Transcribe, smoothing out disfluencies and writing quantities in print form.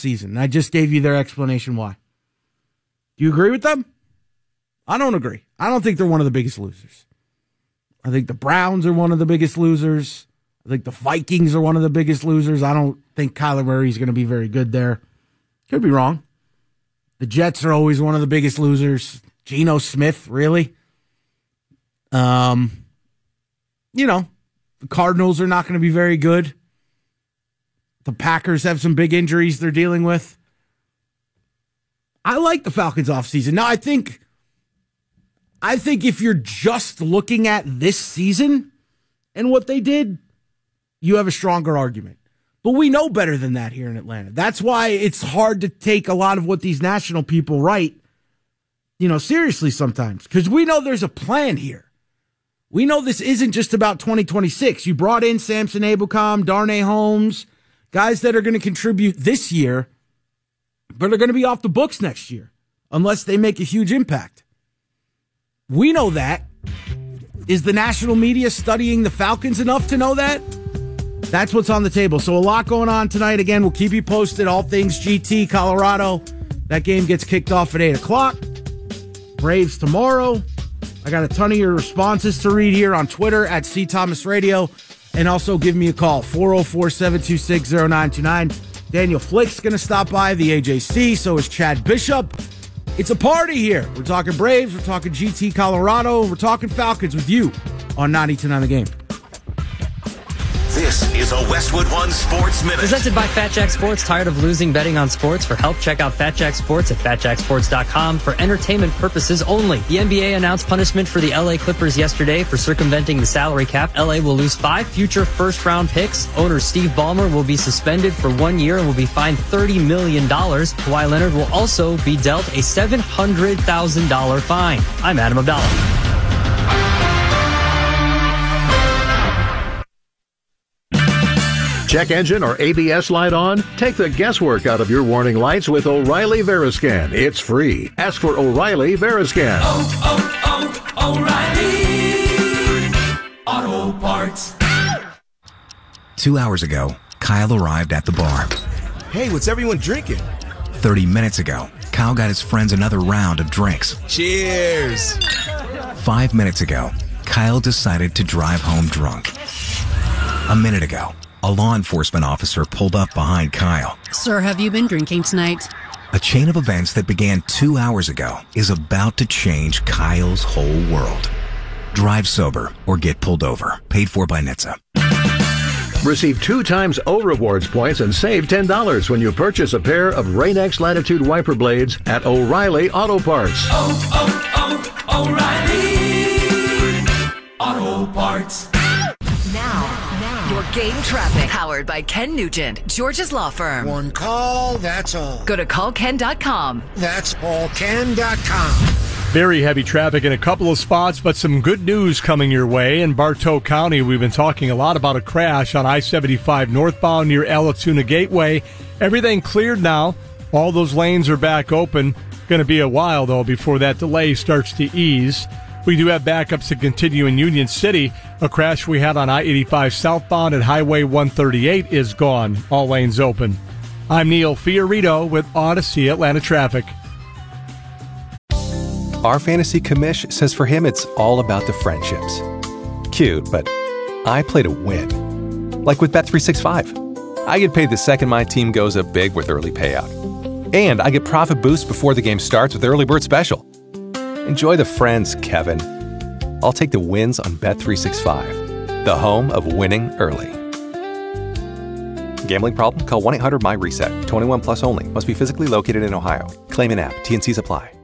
offseason. I just gave you their explanation why. Do you agree with them? I don't agree. I don't think they're one of the biggest losers. I think the Browns are one of the biggest losers. I think the Vikings are one of the biggest losers. I don't think Kyler Murray is going to be very good there. Could be wrong. The Jets are always one of the biggest losers. Geno Smith, really? The Cardinals are not going to be very good. The Packers have some big injuries they're dealing with. I like the Falcons offseason. Now, I think if you're just looking at this season and what they did, you have a stronger argument. But we know better than that here in Atlanta. That's why it's hard to take a lot of what these national people write, seriously sometimes. Because we know there's a plan here. We know this isn't just about 2026. You brought in Samson Ebukam, Darnay Holmes, guys that are going to contribute this year, but are going to be off the books next year unless they make a huge impact. We know that. Is the national media studying the Falcons enough to know that? That's what's on the table. So a lot going on tonight. Again, we'll keep you posted. All things GT, Colorado. That game gets kicked off at 8 o'clock. Braves tomorrow. I got a ton of your responses to read here on Twitter at CThomasRadio. And also give me a call, 404-726-0929. Daniel Flick's going to stop by the AJC. So is Chad Bishop. It's a party here. We're talking Braves. We're talking GT Colorado. We're talking Falcons with you on 92.9 The Game. This is a Westwood One Sports Minute. Presented by Fat Jack Sports. Tired of losing betting on sports? For help, check out Fat Jack Sports at fatjacksports.com for entertainment purposes only. The NBA announced punishment for the LA Clippers yesterday for circumventing the salary cap. LA will lose 5 future first-round picks. Owner Steve Ballmer will be suspended for 1 year and will be fined $30 million. Kawhi Leonard will also be dealt a $700,000 fine. I'm Adam Abdallah. Check engine or ABS light on? Take the guesswork out of your warning lights with O'Reilly Veriscan. It's free. Ask for O'Reilly Veriscan. O'Reilly Auto Parts. 2 hours ago, Kyle arrived at the bar. Hey, what's everyone drinking? 30 minutes ago, Kyle got his friends another round of drinks. Cheers! 5 minutes ago, Kyle decided to drive home drunk. A minute ago, a law enforcement officer pulled up behind Kyle. Sir, have you been drinking tonight? A chain of events that began 2 hours ago is about to change Kyle's whole world. Drive sober or get pulled over. Paid for by NHTSA. Receive 2 times O Rewards points and save $10 when you purchase a pair of Rain-X Latitude wiper blades at O'Reilly Auto Parts. O'Reilly Auto Parts. Your game traffic, powered by Ken Nugent, George's Law Firm. One call, that's all. Go to callken.com. That's allken.com. Very heavy traffic in a couple of spots, but some good news coming your way. In Bartow County, we've been talking a lot about a crash on I-75 northbound near Allatoona Gateway. Everything cleared now. All those lanes are back open. Going to be a while, though, before that delay starts to ease. We do have backups to continue in Union City. A crash we had on I-85 southbound at Highway 138 is gone. All lanes open. I'm Neil Fiorito with Odyssey Atlanta Traffic. Our fantasy commish says for him it's all about the friendships. Cute, but I play to win. Like with Bet365. I get paid the second my team goes up big with early payout. And I get profit boost before the game starts with Early Bird Special. Enjoy the friends, Kevin. I'll take the wins on Bet365, the home of winning early. Gambling problem? Call 1-800-MY-RESET. 21 plus only. Must be physically located in Ohio. Claim in app. T&Cs apply.